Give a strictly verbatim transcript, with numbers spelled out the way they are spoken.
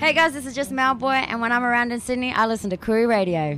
Hey guys, this is just Malboy, and when I'm around in Sydney, I listen to Koori Radio.